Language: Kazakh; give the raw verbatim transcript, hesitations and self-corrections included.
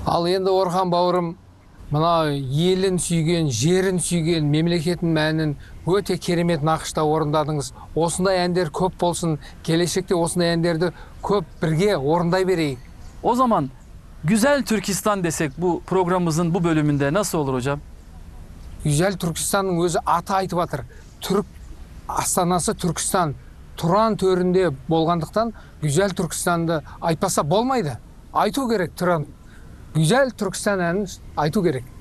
Ал енді Орхан бауырым, мына елін сүйген, жерін сүйген, мемлекеттің мәнін өте керемет нақышта орындадыңыз. Осындай әндер көп болсын, келешекте осындай әндерді көп бірге орындай берейік. O zaman Güzel Türkistan desek bu programımızın bu bölümünde nasıl olur hocam? Güzel Türkistan'ın өзі аты айтып жатыр. Түрік астанасы Түркістан. Тұран төрінде болғандықтан Güzel Türkistan'ды айтпаса болмайды. Айту керек Тұран. Güzel Türkistan әнін айту керек.